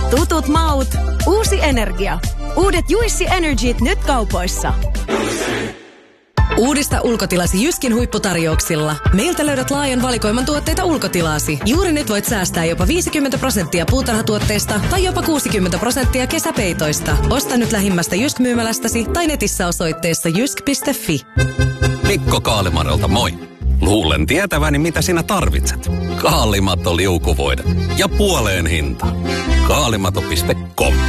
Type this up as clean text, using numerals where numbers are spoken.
Tutut maut, uusi energia. Uudet Juissi Energyt nyt kaupoissa. Uudista ulkotilasi Jyskin huipputarjouksilla. Meiltä löydät laajan valikoiman tuotteita ulkotilasi. Juuri nyt voit säästää jopa 50% puutarhatuotteista tai jopa 60% kesäpeitoista. Osta nyt lähimmästä Jysk-myymälästäsi tai netissä osoitteessa jysk.fi. Mikko Kaalimarolta moi. Luulen tietäväni mitä sinä tarvitset. Kaalimato liukuvoide ja puoleen hinta. Kaalimato.com